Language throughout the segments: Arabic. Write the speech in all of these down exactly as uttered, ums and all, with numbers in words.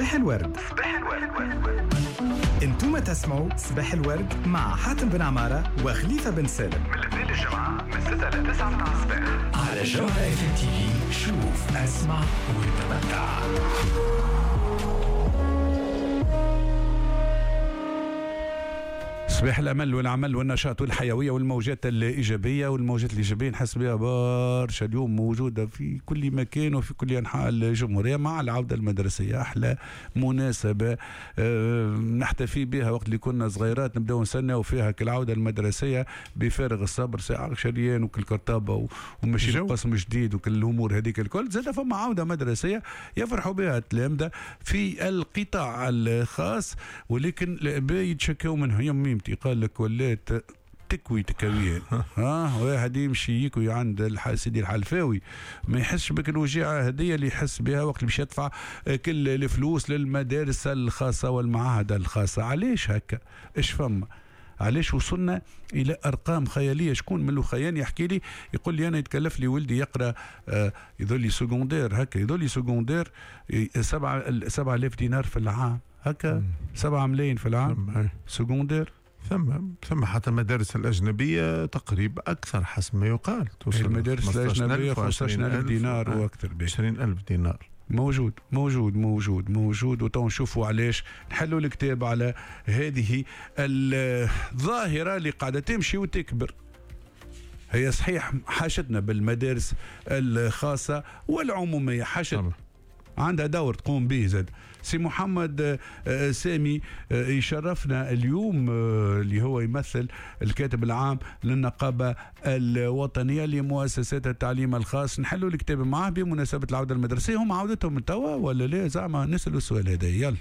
صباح الورد. صباح الورد. انتم تسمعوا صباح الورد مع حاتم بن عمارة وخليفة بن سالم من الاثنين للجمعة من ستة إلى تسعة متاع الصباح على جوهرة اف ام تي في. شوف اسمع وتمتع. صباح الامل والعمل والنشاط والحيويه والموجات الايجابيه والموجات الايجابيه نحس بها برشا اليوم موجوده في كل مكان وفي كل انحاء الجمهوريه مع العوده المدرسيه. احلى مناسبه أه نحتفي بها وقت اللي كنا صغيرات نبداو نستناو فيها كالعوده المدرسيه بفارغ الصبر ساعه شريان وكل كرطابه ومشي قسم جديد وكل الامور هذيك الكل. زاد فما عوده مدرسيه يفرحوا بها التلامذه في القطاع الخاص ولكن الاباء يتشكوا منها. يوم قال لك ولات تكوي تكويه ها واحد يمشي يكوي عند سيدي الحلفاوي ما يحسش بك الوجيعه هديه اللي يحس بها وقت اللي باش يدفع كل الفلوس للمدارس الخاصه والمعاهد الخاصه. علاش هكا؟ ايش فما؟ علاش وصلنا الى ارقام خياليه؟ شكون من الاخوان يحكي لي يقول لي انا يتكلف لي ولدي يقرا آه يظل لي سكوندير هكا يظل لي سكوندير سبعة سبعة آلاف دينار في العام هكا سبعة ملايين في العام سكوندير. ثم ثم حتى المدارس الأجنبية تقريبا أكثر حسب ما يقال. المدارس الأجنبية خمسة عشر ألف دينار وأكثر. عشرين ألف دينار موجود موجود موجود موجود وتو نشوفوا علاش نحلوا الكتاب على هذه الظاهرة اللي قاعدة تمشي وتكبر. هي صحيح حاجتنا بالمدارس الخاصة والعمومية حاجتنا عندها دور تقوم به. زاد سي محمد سامي يشرفنا اليوم اللي هو يمثل الكاتب العام للنقابة الوطنية لمؤسسات التعليم الخاص. نحلوا الكتاب معاه بمناسبة العودة المدرسية. هم عودتهم من توا ولا لا؟ زعما نسألوا السؤال هذا. يلا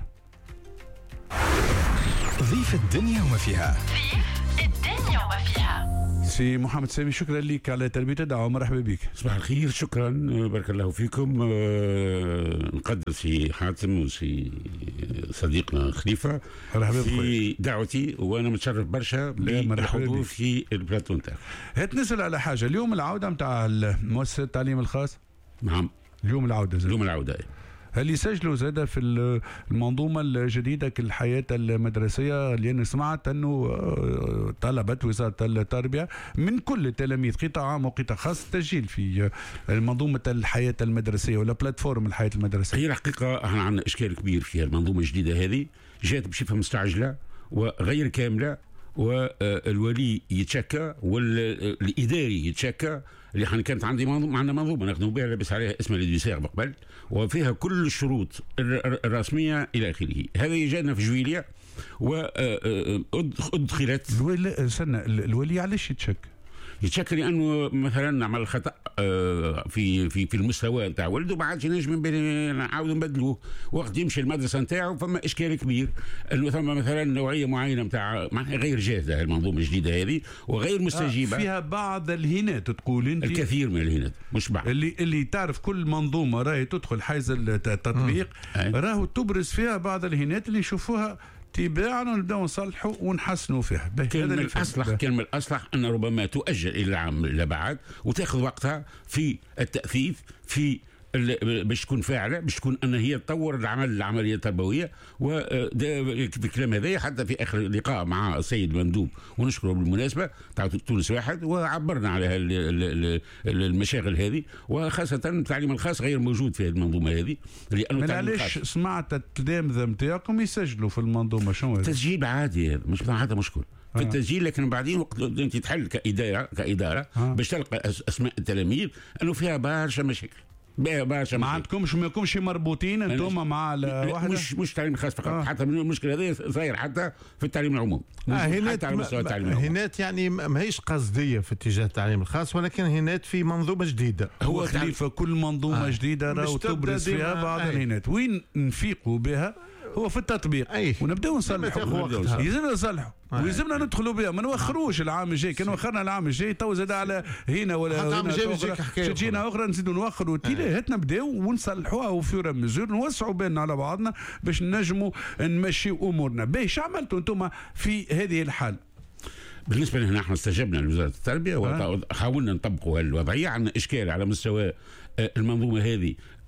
ضيف الدنيا وما فيها. ضيف الدنيا وما فيها. سي محمد سامي شكرا لك على تلبية الدعوة. مرحبا بك. صباح الخير. شكرا بارك الله فيكم. أه نقدر سي حاتم وسي صديقنا خليفة في دعوتي وانا متشرف برشا بالحضور في البلاتو نتاعك. هات نسأل على حاجة. اليوم العودة نتاع مؤسسة التعليم الخاص. نعم اليوم العودة زي. اليوم العودة هل يسجلوا زاد في المنظومة الجديدة كالحياة المدرسية؟ لأن سمعت أنه طلبت وزارة التربية من كل التلاميذ قطاع عام وقطاع خاص تسجيل في منظومة الحياة المدرسية ولا بلاتفورم الحياة المدرسية. هي الحقيقة احنا عندنا إشكال كبير في المنظومة الجديدة هذه. جات بشفة مستعجلة وغير كاملة والولي يتشكى والإداري يتشكى. اللي احنا كانت عندي معنا منظومه نخدموا بها لابس عليها اسمها ليدوسير قبل وفيها كل الشروط الرسميه الى اخره. هذا جانا في جويليا وادخلت الولي. سنة الولي علاش يتشكى؟ يتشكل لانه مثلا عمل خطا في في في المستوى نتاع ولده ما عادش نجم نعاودوا نبدلوه. وقت يمشي المدرسه نتاعو فما اشكال كبير انه ثم مثلا نوعيه معينه نتاع معناها غير جاهزه المنظومه الجديده هذه وغير مستجيبه. آه فيها بعض الهينات تقول انت. الكثير من الهينات مش بعض. اللي اللي تعرف كل منظومه راهي تدخل حيز التطبيق راهو تبرز فيها بعض الهينات اللي يشوفوها تباعا ونبداو نصلحوا ونحسنوا فيها. كان من الأصلح كان من الأصلح أن ربما تؤجل إلى العام اللي بعد وتأخذ وقتها في التأثيث في باش تكون فاعله باش تكون ان هي تطور العمل العمليه التربويه. وده في الكلام هذا حتى في اخر لقاء مع السيد مندوب ونشكره بالمناسبه تاع تونس واحد وعبرنا على المشاغل هذه وخاصه التعليم الخاص غير موجود في المنظومه هذه. لانه علاش سمعت التلامذه نتاعكم يسجلوا في المنظومه؟ شنو هذا؟ تسجيل عادي هذا مش حتى مشكل في آه. التسجيل. لكن بعدين وقت انت تحل كاداره كاداره آه. باش تلقى اسماء التلاميذ انه فيها برشا مشاكل. ما عندكمش ما يكونش مربوطين انتم مع الواحده؟ مش مش تعليم خاص فقط آه. حتى من المشكله هذه صاير حتى في التعليم العمومي. آه هنات على مستوى التعليم العمومي. هنات يعني ما هيش قصديه في اتجاه التعليم الخاص ولكن هنات في منظومه جديده. هو خليفه كل منظومه آه. جديده راهو تبرز فيها بعض الهنات. وين نفيقوا بها هو في التطبيق أيه. ونبداو نصلحوا. يلزمنا نصلحوا ويلزمنا ندخلوا بها ما نوخروش العام الجاي. كان وخرنا العام الجاي تو زاد على هنا ولا هنا تجينا اخرى نزيدوا نوخروا تيلا. هات نبداو ونصلحوها وفي مزور نوسعوا بالنا على بعضنا باش نجموا نمشي امورنا. باش عملتوا انتم في هذه الحال؟ بالنسبه لنا احنا استجبنا لوزاره التربيه وحاولنا نطبقوا هالوضعيه. عندنا اشكال على مستوى المنظومه هذه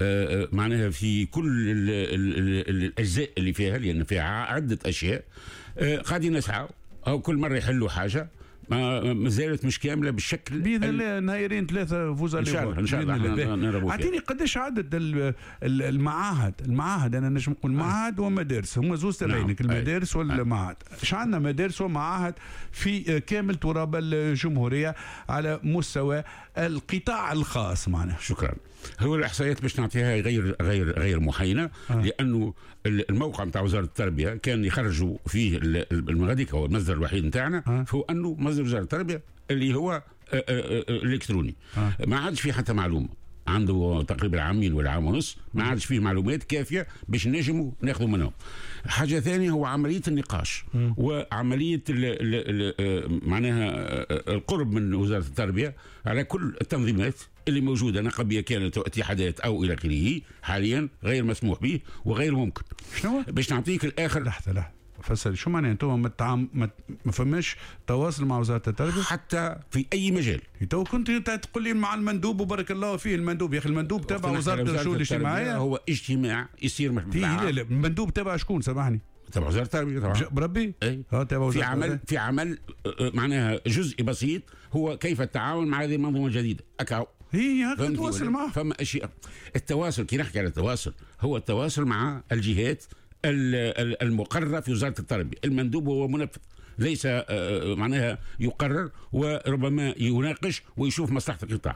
معناها في كل ال ال ال الاجزاء اللي فيها، لان فيها عده اشياء قاعدين نسعوا، او كل مره يحلوا حاجه ما زالت مش كامله بالشكل. باذن الله نهايرين ثلاثه فوز ان شاء الله ان شاء الله. اعطيني قداش عدد المعاهد المعاهد انا نجم نقول معاهد ومدارس، هما زوز تبعينك المدارس والمعاهد. ايش عندنا مدارس ومعاهد في كامل تراب الجمهوريه على مستوى القطاع الخاص معنا؟ شكرا. هو الاحصائيات باش نعطيها غير غير غير محينه، آه. لانه الموقع نتاع وزاره التربيه كان يخرجوا فيه المغاديك، هو المصدر الوحيد نتاعنا، آه. هو انه مصدر وزاره التربيه اللي هو الكتروني، آه. ما عادش فيه حتى معلومه، عنده تقريبا عامين ولا عام ونص، ما عادش فيه معلومات كافيه باش نجموا ناخذوا منهم. حاجه ثانيه هو عمليه النقاش م. وعمليه ال ال ال معناها القرب من وزاره التربيه على كل التنظيمات اللي موجوده، نقابيه كانت اتحادات او الى اخره، حاليا غير مسموح به وغير ممكن. شنو باش نعطيك الاخر؟ لحظه لحظه فسر شو معناه انتم ما التعام... ما فماش تواصل مع وزاره التربيه حتى في اي مجال؟ تو كنت تقول لي مع المندوب وبارك الله فيه المندوب، يا اخي المندوب تبع وزاره الشؤون الاجتماعيه، هو اجتماع يصير محدود. لا لا المندوب تبع شكون سامحني؟ تبع وزاره التربيه طبعا بربي. اي اه تبع في عمل في عمل معناها جزء بسيط هو كيف التعاون مع هذه المنظومه الجديده. اكاو هي تتواصل معه. فما اشياء التواصل كي نحكي على التواصل هو التواصل مع الجهات المقررة في وزارة التربية. المندوب هو منفذ، ليس معناها يقرر وربما يناقش ويشوف مصلحة القطاع.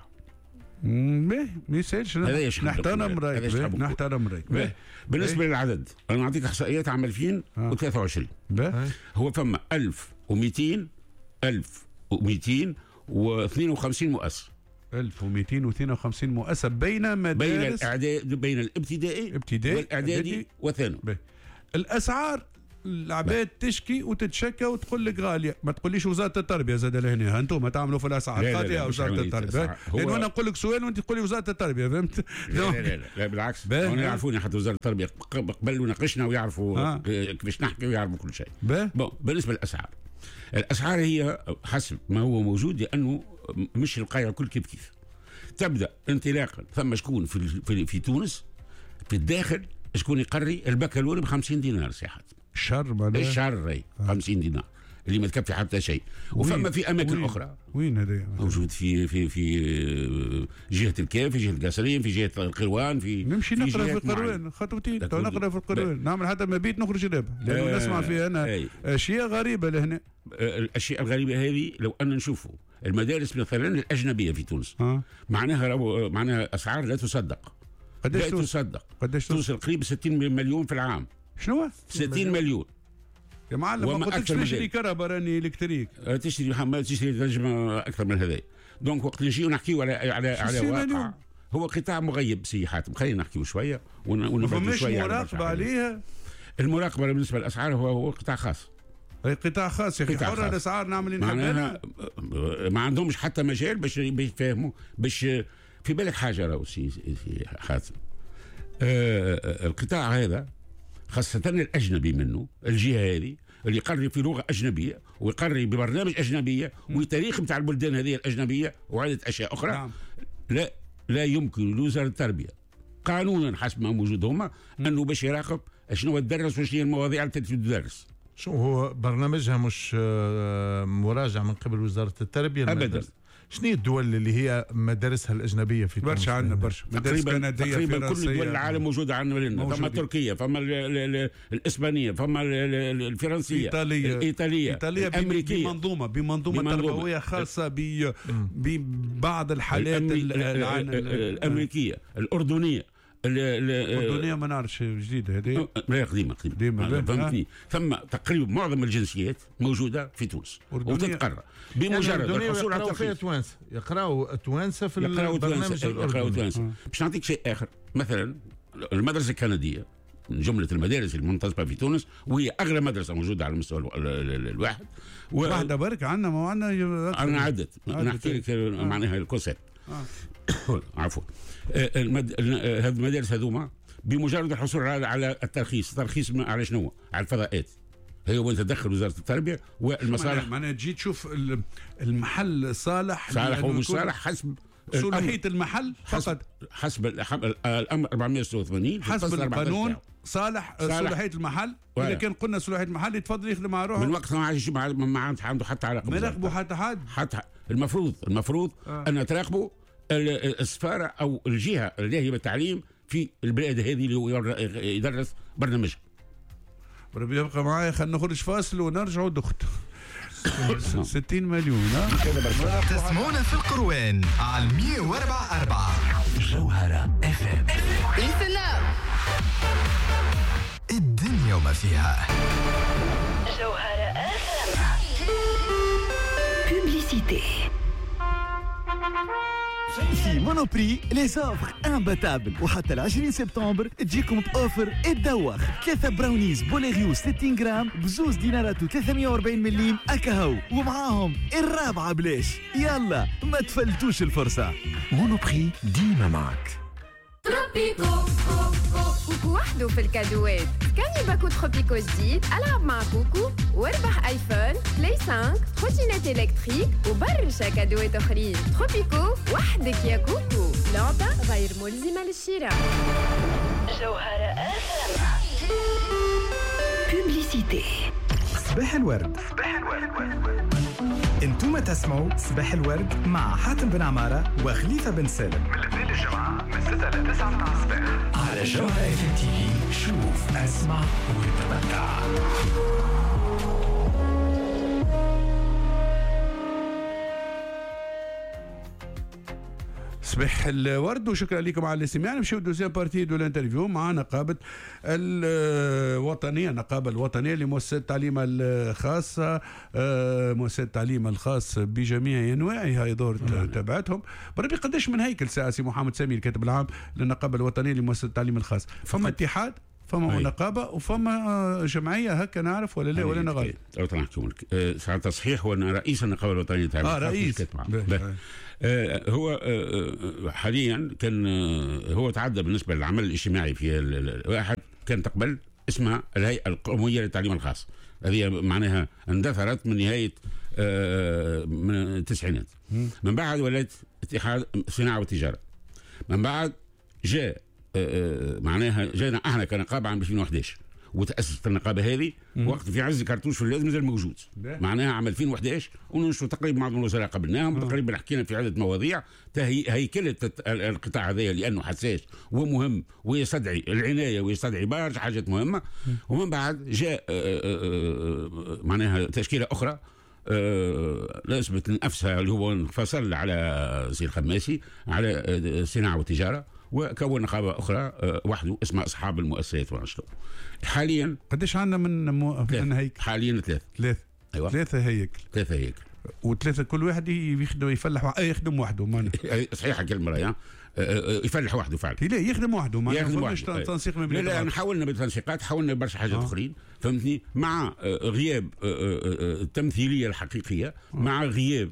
ما يسالش، نحترم رايك نحترم رايك. بالنسبة بيه. للعدد أنا نعطيك إحصائيات عام ألفين وثلاثة وعشرين. هو فما ألف ومئتين ألف ومئتين واثنين وخمسين مؤسسة ألف ومئتين واثنين وخمسين مؤسسة بين مدارس، بين الإعداد بين الابتدائي ابتدائي والإعدادي والثانوي. الأسعار العباد تشكي وتتشكى وتقول لك غاليه، ما تقوليش وزاره التربيه زاد لهنا انتم تعملوا في الاسعار غاليه وزاره التربيه، لانه انا نقول لك سؤال وانت تقول لي وزاره التربيه، فهمت؟ لا لا لا, لا بالعكس، هم يعرفوني حتى وزاره التربيه قبل وناقشنا ويعرفوا آه. كيفاش نحكي ويعرفوا كل شيء. بون بالنسبه للاسعار، الاسعار هي حسب ما هو موجود، لانه مش القايعه الكل كيف كيف. تبدا انطلاقا ثم شكون في في, في تونس في الداخل شكون يقري البكالوريا ب خمسين دينار سي حاتم. الشر معناها الشر اي خمسين دينار اللي ما تكفي حتى شيء. وفما في اماكن وين اخرى. وين هذا موجود في في في جهه الكاف، في جهه قصرين، في جهه القروان، في نمشي في نقرا في القروان خطوتين نقرا في القروان، نعمل حتى مبيت نخرج رابح، لانه آه نسمع فيها انا أي. اشياء غريبه لهنا. آه الاشياء الغريبه هذه لو ان نشوفوا المدارس مثلا الاجنبيه في تونس آه. معناها معناها اسعار لا تصدق. قداش لا تصدق؟ قداش توصل قريب ستين مليون في العام. شنو؟ ستين مليون يا معلم. ما قلتش تشتري كهرباء راني الكتريك، تشتري محمد تشتري نجم اكثر من هذا. دونك وقت نجيو نحكيو على على على واقع هو قطاع مغيب سي حاتم. خلينا نحكيو شويه ونفهموا شويه. مراقبه عليها. المراقبه بالنسبه للاسعار هو هو قطاع خاص. اي قطاع خاص يا اخي، حر الاسعار نعمل معناها ما عندهمش حتى مجال باش يفهموا باش في بالك حاجه راهو سي حاتم. آه القطاع هذا خاصة الأجنبي منه، الجهة هذه اللي يقري في لغة أجنبية ويقري ببرنامج أجنبية وتاريخ بتاع البلدان هذه الأجنبية وعدة أشياء أخرى. نعم. لا لا يمكن لوزارة التربية قانونا حسب ما موجود هما أنه باش يراقب شنو تدرس وشنو المواضيع اللي تدرس. شو هو برنامجها مش مراجع من قبل وزارة التربية أبدا. شنو الدول اللي هي مدارسها الأجنبية في تونس؟ برشا عندنا برشا مدارس كندية تقريبا كل دول العالم موجودة عندنا. فما تركيا، فما الإسبانية، فما الفرنسية، إيطالية، الإيطالية، إيطالية الأمريكية، بمنظومة بمنظومة تربوية خاصة ببعض الحالات الأمريكية، الأردنية. الأردنية ما نعرفش جديدة هذه، لا قديمة قديمة فهمتني. ثم تقريبا معظم الجنسيات موجودة في تونس وتتقرر بمجرد الحصول على الترخيص. توانسة يقراوا توانسة في البرنامج الأردني. باش نعطيك شيء آخر، مثلا المدرسة الكندية من جملة المدارس المنتظمة في تونس، وهي أغلى مدرسة موجودة على المستوى الواحد. واحدة برك عندنا ما عندنا عندنا عدد. نحكي لك معناها الكونسيبت. عفوا. هذه المدارس هذوما بمجرد الحصول على الترخيص، ترخيص على شنو؟ على الفضاءات. هي وين تدخل وزارة التربية والمصالح. معناها تجي تشوف المحل صالح صالح ومش صالح حسب صلاحيه المحل فقط حسب الامر أربعمائة وستة وثمانين حسب القانون صالح صلاحيه المحل. اذا كان قلنا صلاحيه المحل يتفضل يخدم مع روحه من وقت ما عادش ما عنده حتى علاقه. ما يراقبوا حتى حد حتى المفروض المفروض آه. ان تراقبوا السفاره او الجهه اللي هي بالتعليم في البلاد هذه اللي هو يدرس برنامجها. ربي يبقى معايا. خلينا نخرج فاصل ونرجعوا دخت. ستين مليون. تسمعونا في القروان على مية وأربعة أربعة جوهرة اف ام. الدنيا وما فيها. جوهرة اف ام. بوبليسيتي. في مونوبري لي زوفر امباتابل، وحتى ل عشرين سبتمبر تجيكم بأوفر الدوخ. ثلاثة براونيز بوليغيو ستين جرام بزوز دينارات وثلاثمائة وأربعين مليم أكاهو، ومعاهم الرابعة بلاش. يلا ما تفلتوش الفرصة. مونوبري ديما معك. تروبيكو كوكو وحده في الكادوات. كان باكو تروبيكو جديد، ألعب مع كوكو واربح ايفون بلاي خمسة تروتينات الكتريك وبرشا كادوات اخرين. تروبيكو وحدك يا كوكو. لعبة غير ملزمة للشراء. جوهرة اف ام. بوبليسيتي. صباح الورد. صباح الورد. انتم تسمعوا صباح الورد مع حاتم بن عمارة وخليفة بن سالم من الليل الجمعة من ستة ل تسعة متاع الصباح على جوهرة اف ام تي في. شوف اسمع وتمتع. صباح الورد وشكرا لكم على الاستماع. نمشيو دوزيام بارتي دو الانترفيو مع نقابة الوطنية النقابة الوطنية لمؤسسات التعليم الخاصة، مؤسسات التعليم الخاص بجميع أنواعها يدور تبعتهم. بربي قداش من هيكل ساسي محمد سامي الكاتب العام للنقابة الوطنية لمؤسسات التعليم الخاص. فما اتحاد فما نقابة وفما جمعية هكا نعرف ولا لا ولا نغالي. ساعة تصحيح وانا رئيس النقابة الوطنية للتعليم اه رئيس آه هو آه حاليا كان آه هو تعدى بالنسبة للعمل الاجتماعي في واحد كانت قبل اسمها الهيئة القومية للتعليم الخاص. هذه معناها اندثرت من نهاية آه من التسعينات. من بعد ولات اتحاد صناعة والتجارة. من بعد جاء آه معناها جانا احنا كنقابة عام ألفين وأحد عشر وتأسست النقابة هذه وقت في عز كرتوش في اللازم مازال موجود. معناها عام ألفين وأحد عشر وننشروا تقريبا مع الوزراء قبلناهم تقريبا حكينا في عدة مواضيع هيكلة القطاع هذا لأنه حساس ومهم ويستدعي العناية ويستدعي برشا حاجات مهمة. ومن بعد جاء معناها تشكيلة أخرى لا أثبت لنفسها اللي هو انفصل على سي الخماسي على الصناعة والتجارة وكون نقابة أخرى وحده اسمها أصحاب المؤسسات ونشطه. حاليا قديش عندنا من مو... من هيك؟ حاليا ثلاث ثلاث أيوة. ثلاثة هيك ثلاثة هيك وثلاثة كل واحد يخدم يفلح أي يخدم وحده معناها صحيح كلمة يا يفلح وحده فعلا. لا يخدم وحده ما يخدمش تنسيق من لا لا حاولنا بالتنسيقات حاولنا برشا حاجات اخرين فهمتني مع غياب التمثيلية الحقيقية مع غياب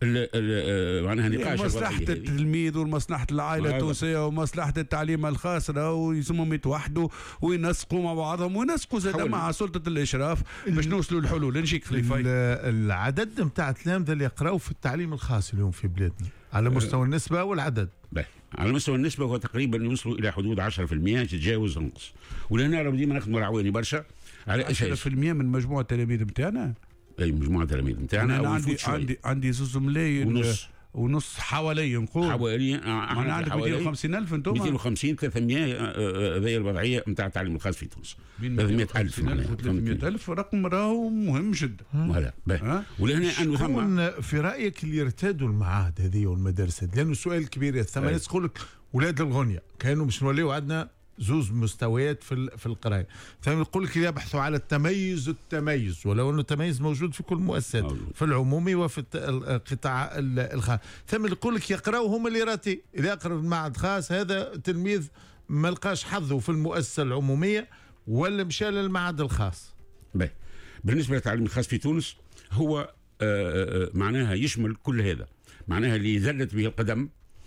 معناها نقاش مصلحة التلميذ ومصلحة العائلة التونسية ومصلحة التعليم الخاص راهو يسموهم يتوحدوا وينسقوا مع بعضهم وينسقوا زاد مع سلطة الإشراف باش نوصلوا للحلول. نجيك خليفة العدد نتاع التلامذة اللي يقراوا في التعليم الخاص اليوم في بلادنا على مستوى النسبة والعدد. باهي على مستوى النسبة هو تقريبا يوصلوا إلى حدود عشرة بالمئة تتجاوز ونقص. ولهنا راه ديما نخدموا العواني برشا على عشرة بالمئة من مجموعة التلاميذ نتاعنا. اي مجموعه التلاميذ نتاعنا. انا عندي عندي عندي زوز ملايين ونص ونص حوالي نقول حوالي انا عندي مئتين وخمسين ألف انتم مئتين وخمسين ثلاثمائة هذه الوضعيه نتاع التعليم الخاص في تونس. ثلاثمائة ألف ثلاثمائة ألف رقم راهو مهم جدا. هلا ولهنا انه ثم في رايك اللي يرتادوا المعاهد هذه والمدارس لانه السؤال الكبير ثم ناس تقول لك اولاد الغنيه كانوا مش نوليو عندنا زوز مستويات في في القرايه. ثم يقول لك يبحثوا على التميز التميز ولو انه التميز موجود في كل المؤسسات في العمومي وفي القطاع الخاص. ثم يقول لك يقراوا هم اللي راتي اذا يقرا في المعهد خاص هذا تلميذ ما لقاش حظه في المؤسسه العموميه ولا مشى للمعهد الخاص. باهي بالنسبه للتعليم الخاص في تونس هو آآ آآ معناها يشمل كل هذا. معناها اللي ذلت به القدم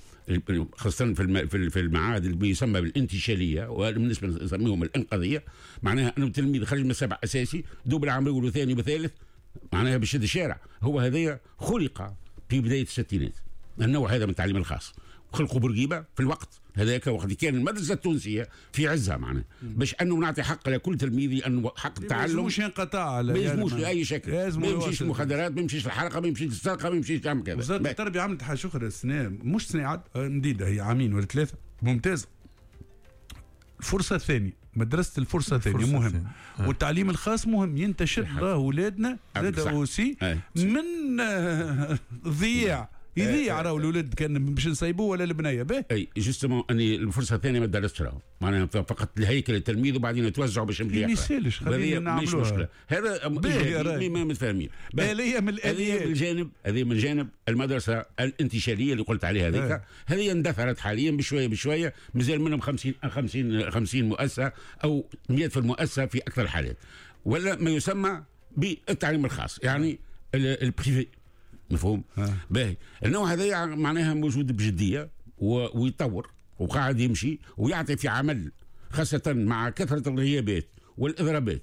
خاصة في في المعاهد اللي بيسمى بالانتشالية وبالنسبة نسميهم الانقاذية. معناها أنه التلميذ خرج من السبع أساسي دوب العام الأول والثاني والثالث معناها بشد الشارع. هو هذايا خلق في بداية الستينات النوع هذا من التعليم الخاص، خلقوا برقيبه في الوقت هذاك وقت كان المدرسه التونسيه في عزها معناها، باش انه نعطي حق لكل تلميذ انه حق التعلم ما ينقطع، ما يلزموش لاي شكل، ما يمشيش المخدرات، ما يمشيش الحلقه، ما يمشيش السرقه، ما يمشيش تعمل كذا. وزاره التربيه عملت حاجه اخرى السنه، مش سنه عاد مديده، هي عامين ولا ثلاثه ممتازه. الفرصه الثانيه، مدرسه الفرصه الثانيه مهم، آه. والتعليم الخاص مهم ينتشر اولادنا زاد اوسي من ضياع يضيع راهو الاولاد كان باش نصيبوه ولا البنيه به. اي جوستومون اني الفرصه الثانيه ما درستش راهو معناها فقط الهيكل التلميذ وبعدين يتوزعوا باش يمشي ما يسالش خلينا نعملوها. هذا ما متفاهمين. هذه من الاليات، هذه من جانب هذه من جانب المدرسه الانتشاريه اللي قلت عليها هذيك، هذه اندثرت حاليا بشويه بشويه، مازال منهم خمسين خمسين خمسين مؤسسه او مئة في المؤسسه في اكثر الحالات، ولا ما يسمى بالتعليم الخاص يعني البريفي. مفهوم؟ باهي. النوع هذا معناها موجود بجديه ويتطور وقاعد يمشي ويعطي في عمل، خاصه مع كثره الغيابات والاضرابات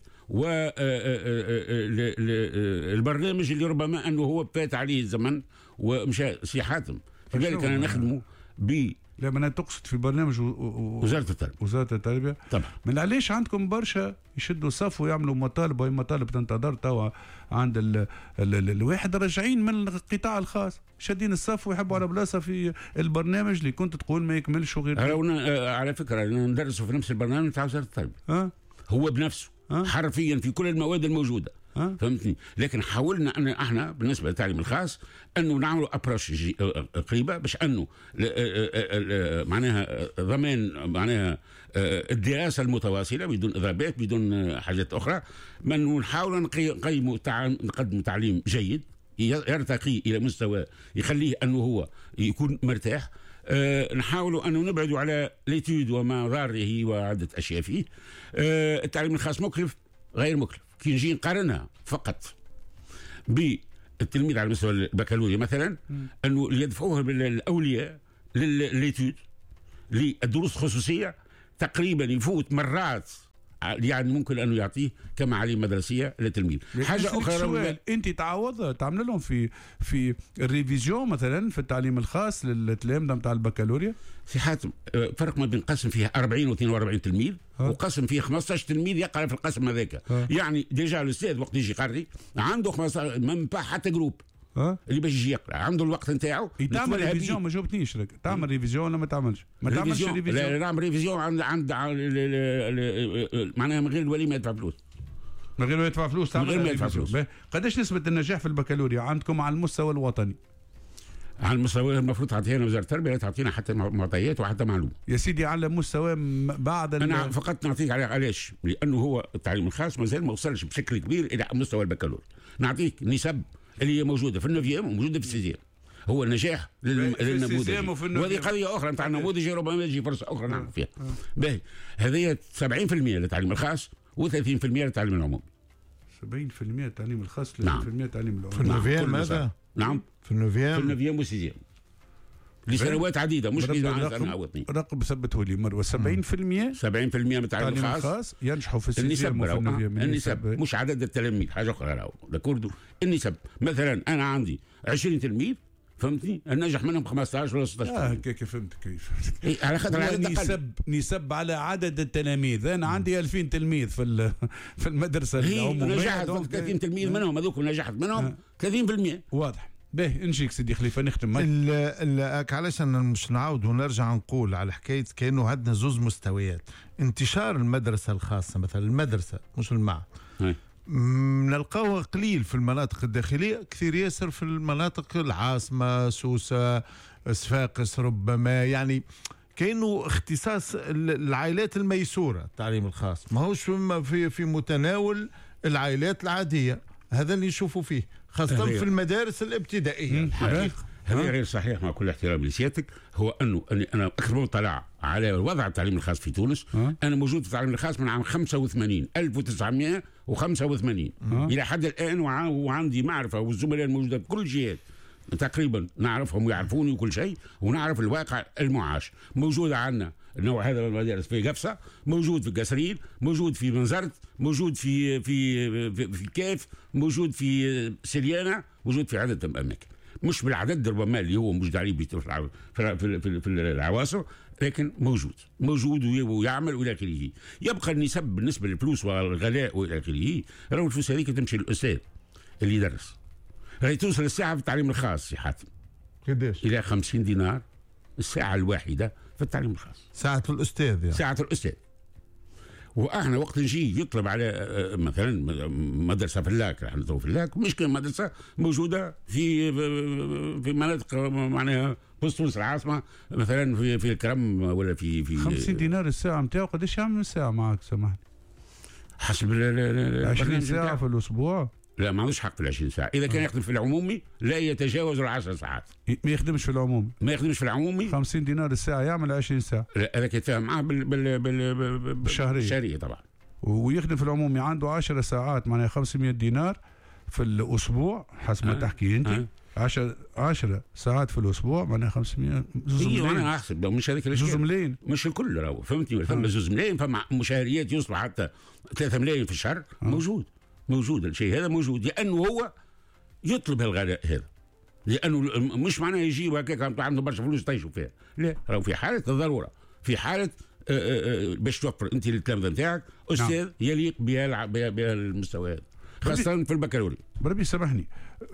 والبرنامج اللي ربما انه هو فات عليه الزمن ومشى سي حاتم. لذلك انا نخدمه ب لا ما انا تقصد في برنامج و... و... وزاره التربيه وزاره التربيه طبعا. من علاش عندكم برشا يشدوا صف ويعملوا مطالب، وهي مطالب تنتظر توا عند ال... ال... ال... الواحد راجعين من القطاع الخاص شادين الصف ويحبوا على بلاصه في البرنامج اللي كنت تقول ما يكملش غير آه على فكره ندرسوا في نفس البرنامج تاع وزاره التربيه أه؟ هو بنفسه أه؟ حرفيا في كل المواد الموجوده أه؟ فهمتني. لكن حاولنا ان احنا بالنسبه للتعليم الخاص انه نعملوا ابروش قريبه باش انه معناها ضمان معناها الدراسه المتواصله بدون اضرابات بدون حاجات اخرى، من نحاول نقيموا نقدم تعليم جيد يرتقي الى مستوى يخليه انه هو يكون مرتاح. أه نحاولوا أن نبعدوا على ليتود وما ضاره وعدة أشياء فيه. أه التعليم الخاص مكلف غير مكلف، كي نجي نقارنها فقط بالتلميذ على مستوى البكالوريا مثلا أنه يدفعوه بالأولياء للليتود للدروس الخصوصية تقريبا يفوت مرات يعني ممكن انه يعطيه كما عليه مدرسيه للتلميذ. حاجه اخرى انت تعوض تعمل لهم في في الريفيزيون مثلا في التعليم الخاص للتلامذه نتاع البكالوريا في حاتم فرق ما بين قسم فيه أربعين و اثنين وأربعين تلميذ ها؟ وقسم فيه خمسة عشر تلميذ يقرا في القسم هذاك، يعني ديجا الاستاذ وقت يجي يقري عنده خمسة عشر من با حتى جروب أه؟ اللي باش يجي يقرا عنده الوقت نتاعو. تعمل ريفيزيون ما جاوبتنيش لك تعمل ريفيزيون ولا ما تعملش؟ ما تعملش ريفيزيون. لا نعمل ريفيزيون عند عند معناها من غير الولي ما يدفع فلوس. من غير ما يدفع فلوس تعمل من غير ما يدفع فلوس. قداش نسبة النجاح في البكالوريا عندكم على المستوى الوطني؟ على المستوى المفروض تعطينا وزاره التربيه، تعطينا حتى معطيات وحتى معلومه. يا سيدي على مستوى بعد انا فقط نعطيك على علاش؟ لانه هو التعليم الخاص مازال ما وصلش بشكل كبير الى مستوى البكالوريا. نعطيك نسب اللي هي موجوده في النوفيام وموجوده في السيزيام، هو النجاح للنموذج، وهذه قضيه اخرى نتاع النموذج ربما يجي فرصه اخرى نعمل فيها. باهي هذه سبعين بالمئة للتعليم الخاص وثلاثين بالمئة للتعليم العمومي. سبعين بالمئة التعليم الخاص ثلاثين بالمئة التعليم العمومي. في النوفيام ماذا؟ نعم في النوفيام في النوفيام والسيزيام لسنوات عديده مش رقم, رقم ثبته لي مروه سبعين بالمئة سبعين بالمئة من التعليم الخاص, الخاص ينجحوا في السيزيام وفي النوفيام. النسب مش عدد التلاميذ حاجه اخرى راهو داكوردو. النسب مثلا انا عندي عشرين تلميذ فهمتني النجح منهم خمسة عشر ولا ستة عشر. اه كيف فهمت كيف إيه على خاطر نسب نسب على عدد التلاميذ. انا عندي ألفين تلميذ في في المدرسه العموميه نجحت ثلاثين تلميذ منهم هذوك نجحت منهم ثلاثين بالمئة. واضح. باهي نجيك سيدي خليفه نختم. علاش انا مش نعاود ونرجع نقول على حكايه كانه عندنا زوز مستويات. انتشار المدرسه الخاصه مثلا المدرسه مش المعهد نلقاوها قليل في المناطق الداخليه، كثير ياسر في المناطق العاصمه سوسه صفاقس ربما، يعني كانوا اختصاص العائلات الميسوره التعليم الخاص، ما هوش في في متناول العائلات العاديه. هذا اللي نشوفوا فيه خاصة في المدارس الابتدائية. هذا غير صحيح مع كل احترام لسيادتك. هو أنه أني أنا أكثر مطلع على وضع التعليم الخاص في تونس. أه؟ أنا موجود في التعليم الخاص من عام خمسة وثمانين ألف وتسعمئة وخمسة وثمانين أه؟ إلى حد الآن، وعندي معرفة والزملاء الموجودة في كل الجهات تقريبا نعرفهم ويعرفوني وكل شيء، ونعرف الواقع المعاش. موجود عندنا النوع هذا من المدارس في قفصة، موجود في قصرين، موجود في منزرت، موجود في في في, في كيف، موجود في سليانة، موجود في عدة أماكن. مش بالعدد ربما اللي هو موجود عليه في في في, في العواصر، لكن موجود موجود ويعمل والى اخره. يبقى النسب بالنسبه للفلوس والغلاء والى اخره، راهو الفلوس هذيك تمشي للاستاذ اللي يدرس، راهي توصل الساعه في التعليم الخاص يا حاتم قداش؟ الى خمسين دينار الساعه الواحده في التعليم الخاص، ساعه الاستاذ يعني. ساعه الاستاذ. واحنا وقت نجي يطلب على مثلا مدرسه في اللاك، احنا تو في اللاك مشكله مدرسه موجوده في في مناطق معناها وسط تونس العاصمه، مثلا في في الكرم ولا في في خمسين دينار الساعه نتاعو قداش يعمل الساعه معك سامحني؟ حسب عشرين ساعه في الاسبوع؟ لا ما عندوش حق في العشرين ساعة. إذا كان يخدم في العمومي لا يتجاوز العشر ساعات. ما يخدمش في العمومي. ما يخدمش في العمومي. خمسين دينار الساعة يعمل عشرين ساعة. لا هذاك يتفاهم معاه بال بال بال بالشهرية. بالشهرية طبعا. ويخدم في العمومي عنده عشر ساعات معناها خمسمية دينار في الأسبوع حسب ما أه. تحكي أنت. أه. عشر عشر ساعات في الأسبوع معناها خمسمية. زوز ملايين. ملايين. أنا أحسب مش هذيك الأشياء. زوز ملايين. مش الكل راهو فهمتني. فما زوز ملايين، فما مشاريات يوصلوا حتى ثلاثة ملايين في الشهر. أه. موجود. موجود الشيء هذا موجود، لأنه هو يطلب الغلاء هذا، لأنه مش معناه يجي وهكاك عنده برشا فلوس تعيشوا فيها، لا راهو في حالة الضرورة، في حالة آآ آآ باش توفر أنت التلامذة نتاعك أستاذ نعم. يليق بها بها المستوى هذا، خاصة في البكالوريا. بربي سامحني،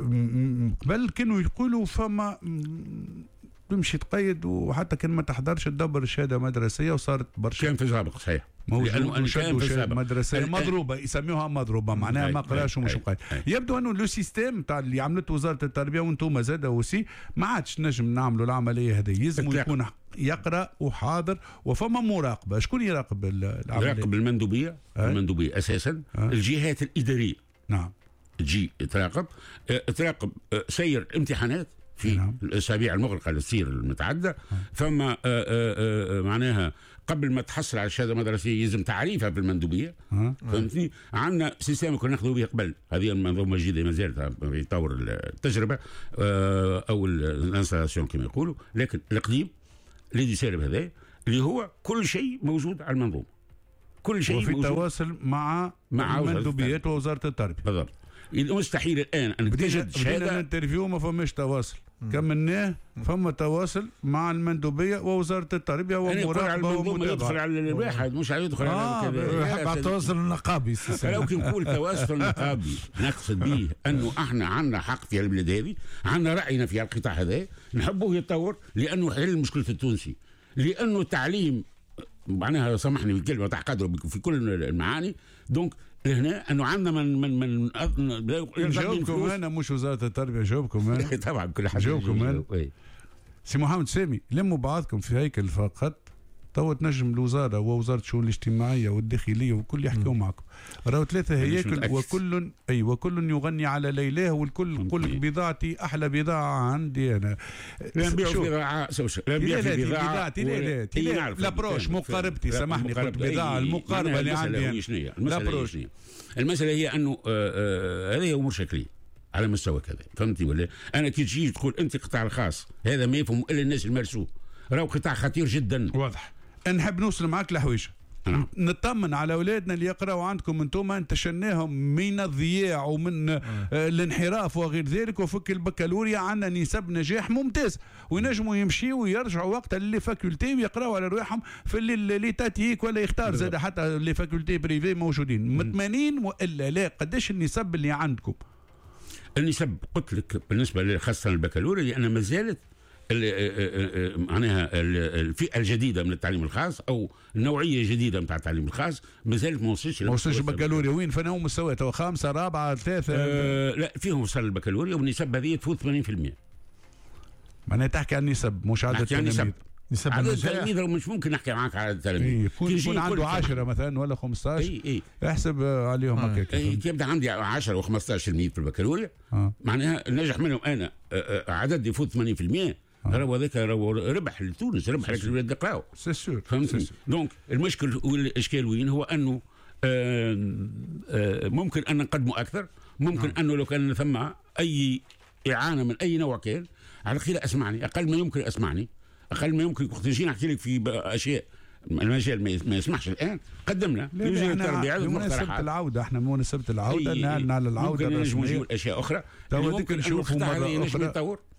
قبل كانوا يقولوا فما تمشي تقيد وحتى كان ما تحضرش تدبر الشهاده مدرسيه وصارت برشا. كان في سابق صحيح. لانه كان في سابق مدرسيه مضروبه يسميوها مضروبه معناها ما قراش ومش مقيد. يبدو انه لو سيستيم تاع اللي عملته وزاره التربيه وانتم زاد وسي ما عادش نجم نعملوا العمليه هذه، يلزم يكون يقرا وحاضر وفما مراقبه. شكون يراقب العمليه؟ يراقب المندوبيه، المندوبيه اساسا أه؟ الجهات الاداريه نعم تجي تراقب تراقب سير الامتحانات في نعم. الاسابيع المغلقه للسير المتعدده. فما آآ آآ معناها قبل ما تحصل على الشهاده المدرسيه يلزم تعريفها في المندوبيه. فهمتني؟ عندنا سيستم كنا ناخذوا به قبل، هذه المنظومه الجديده ما زالت يطور التجربه او الانستالاسيون كما يقولوا، لكن القديم اللي سالب هذا اللي هو كل شيء موجود على المنظومه، كل شيء وفي موجود تواصل مع مع المندوبيات ووزاره التربيه. بالضبط. مستحيل الان ان تجد شهاده. يدخل على الواحد مش يدخل آه على كذا. على التواصل النقابي. لو كي نقول تواصل النقابي نقصد به انه احنا عندنا حق في البلاد هذه، عندنا راينا في القطاع هذا نحبوه يتطور لانه يحل مشكله التونسي، لانه التعليم معناها سامحني بالكلمه تاع قدره في كل المعاني. دونك هنا انه عندنا من من من نجاوبكم انا مش وزاره التربيه، نجاوبكم انا طبعا كل حاجه نجاوبكم انا. سي محمد سامي لموا بعضكم في هيكل فقط تو تنجم الوزاره ووزاره الشؤون الاجتماعيه والداخليه وكل يحكوا معكم، راهو ثلاثه هياكل وكل اي وكل يغني على ليلاه والكل يقول لك بضاعتي احلى بضاعه عندي انا. لا نبيع بضاعه سوشيال، لا نبيع في بضاعه لا لا لابروش مقاربتي سامحني قلت بضاعه المقاربه اللي عندي. المساله المساله هي انه هذه امور شكليه على مستوى كذا، فهمتي ولا؟ انا كي تجي تقول انت القطاع الخاص هذا ما يفهم الا الناس المرسوم، راهو قطاع خطير جدا. واضح. نحب نوصل معك لحويشه نعم. نطمن على اولادنا اللي يقراوا عندكم انتم، انتشلناهم من الضياع ومن آه. الانحراف وغير ذلك، وفك البكالوريا عندنا نسب نجاح ممتاز وينجموا يمشيوا ويرجعوا وقت اللي فاكولتي ويقراوا على رواحهم في اللي تاتيك ولا يختار زاد حتى اللي فاكولتي بريفي موجودين مطمئنين والا لا. قداش النسب اللي عندكم؟ النسب قلت لك بالنسبه خاصه البكالوريا لان ما زالت معناها الفئه الجديده من التعليم الخاص او النوعيه الجديده من التعليم الخاص ما زالت ما وصلش ما وصلش البكالوريا. وين فنهم مستويات خامسه رابعه ثالثه؟ أه لا فيهم وصل البكالوريا والنسب هذه تفوت ثمانين بالمئة. معناها تحكي عن نسب مش عدد التلاميذ. نسب عدد التلاميذ مش ممكن نحكي معك على التلاميذ. يكون يكون عنده عشرة مثلا ولا خمسطاش اي اي احسب عليهم هكاك. اي يبدا عندي عشرة و خمسطاش تلميذ في البكالوريا آه. معناها نجح منهم انا عدد يفوت ثمانين بالمئة. راهو هذاك راهو ربح لتونس، ربح لك الولاد يقراو. سي سور. فهمتني؟ دونك المشكل والاشكال وين هو انه آآ آآ ممكن ان نقدموا اكثر، ممكن آه. انه لو كان ثم اي اعانه من اي نوع كان على الخير اسمعني، اقل ما يمكن اسمعني، اقل ما يمكن وقت نجي نحكي لك في اشياء المجال ما يسمحش الان قدمنا بمناسبة العودة. احنا بمناسبة العودة نعلن على العودة الرسمية اشياء اخرى تو نشوفوا مرة اخرى.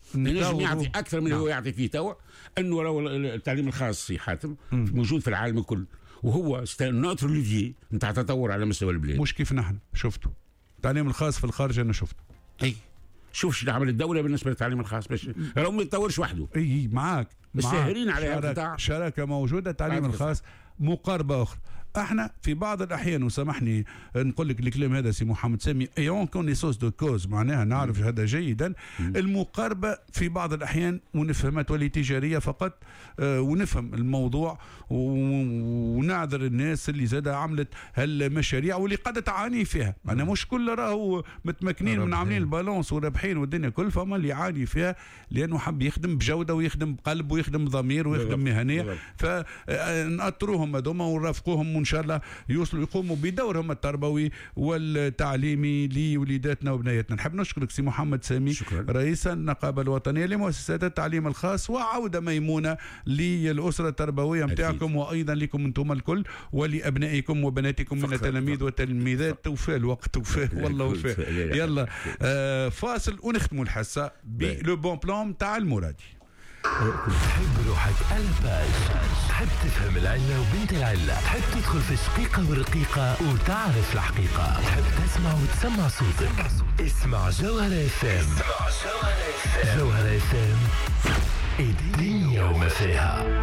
ينجم يعطي اكثر من اللي هو يعطي فيه توا. انه لو التعليم الخاص في حاتم موجود في العالم الكل، وهو نوتر ليفيي نتاع تطور على مستوى البلاد، مش كيف نحن شفته التعليم الخاص في الخارج. انا شفته. اي شوف شنو عمل الدوله بالنسبه للتعليم الخاص باش راهو ما يتطورش وحده. اي معاك مستاهلين على هذا القطاع. شراكه موجوده. التعليم الخاص مقاربه اخرى. احنا في بعض الاحيان، وسامحني نقول لك الكلام هذا سي محمد سامي، ايون كونيسونس دو كوز، معناها نعرف هذا جيدا. م. المقاربه في بعض الاحيان ونفهمها تولي تجاريه فقط، آه ونفهم الموضوع ونعذر الناس اللي زادة عملت هالمشاريع واللي قد تعاني فيها. انا مش كل راهو متمكنين من عاملين البالونس ورابحين والدنيا كل، فما اللي يعاني فيها لانه حب يخدم بجوده ويخدم بقلب ويخدم ضمير ويخدم مهنيه. فنأطروهم هذوما ونرافقوهم وان شاء الله يوصلوا يقوموا بدورهم التربوي والتعليمي لوليداتنا وبنياتنا. نحب نشكرك سي محمد سامي، شكرا. رئيس النقابه الوطنيه لمؤسسات التعليم الخاص، وعوده ميمونه للاسره التربويه نتاعكم وايضا لكم انتم الكل ولابنائكم وبناتكم من التلاميذ والتلميذات. توفى الوقت، توفى والله وفى. يلا آه فاصل ونختموا الحصه بلو بون بلان تاع المرادي. تحب روحك الباج، تحب تفهم العلة وبنت العلة، تحب تدخل في الشقيقة والرقيقة وتعرف الحقيقة، تحب تسمع وتسمع صوتك. اسمع جوهرة اف ام. جوهرة اف ام، الدنيا وما فيها.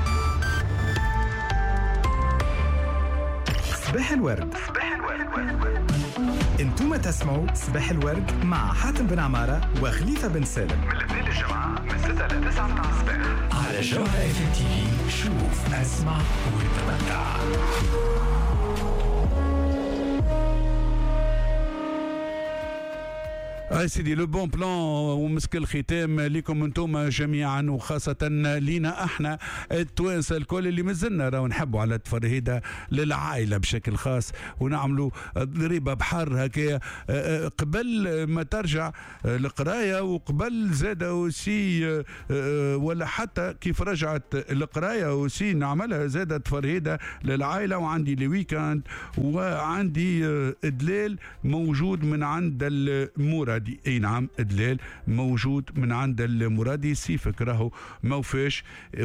صباح الورد. صباح الورد. انتم تسمعوا صباح الورد مع حاتم بن عمارة وخليفة بن سالم من الاثنين للجمعة من ستة إلى تسعة متاع الصباح على جوهرة اف ام تي في. شوف، اسمع وتمتع. اي سيدي لو بون بلان ومسك الختام لكم انتم جميعا، وخاصة لينا احنا التوانسه الكل اللي مازلنا راهو نحبوا على التفرهيده للعائله بشكل خاص، ونعملوا ضريبه بحر هكايا قبل ما ترجع القرايه، وقبل زاد وسي ولا حتى كيف رجعت القرايه وسي نعملها زاد تفرهيده للعائله. وعندي لي ويكاند وعندي ادلال موجود من عند المرادي. اي نعم، ادلال موجود من عند المرادي. سيفك راهو موفاش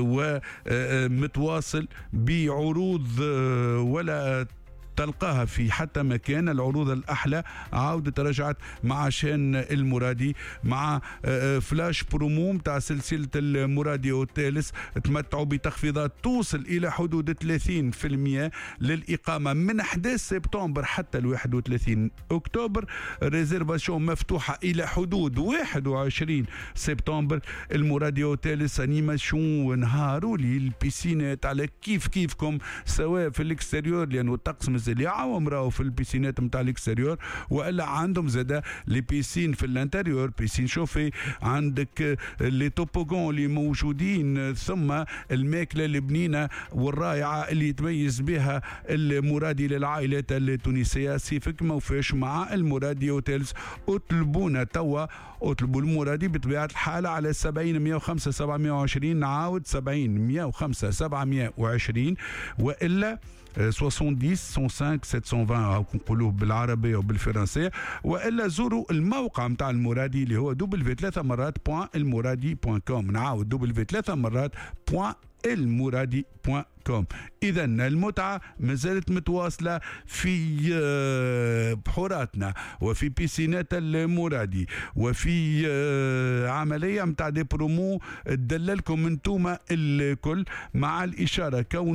ومتواصل بعروض ولا تلقاها في حتى مكان. العروض الأحلى عودة رجعت مع شان المرادي مع فلاش برومو متاع سلسلة المرادي والتالس. تمتعوا بتخفيضات توصل إلى حدود ثلاثين بالمئة للإقامة من أحد عشر سبتمبر حتى ال واحد وثلاثين أكتوبر. ريزيرفاسيون مفتوحة إلى حدود واحد وعشرين سبتمبر. المرادي والتالس أنيماسيون نهاروا لي البيسينات على كيف كيفكم، سواء في الاكستريور لأنه الطقس اللي يعاوم راهو في البيسينات نتاع الاكستريور، والا عندهم زادا لي بيسين في الانتريور، بيسين شوفي. عندك لي توبوغون اللي موجودين، ثم الماكله البنينه والرائعه اللي يتميز بها المرادي للعائلات التونسيه. سيفك موفاش مع المرادي هوتيلز. اطلبونا توا، اطلبوا المرادي بطبيعه الحال على سبعين مية وخمسة سبعمية وعشرين، نعاود سبعين مية وخمسة سبعمية وعشرين، والا سبعين مية وخمسة سبعمية أو نقولوه بالعربية وبالفرنسية. وإلا زوروا الموقع متاع المرادي اللي هو دبليو ثلاثة مرات بوان المرادي بوان كوم. نعاود دبليو ثلاثة مرات بوان المرادي بوان كوم. إذا المتعة ما زالت متواصلة في بحوراتنا وفي بيسينات المرادي وفي عملية متاع دي برومو تدللكم انتوما الكل، مع الإشارة كون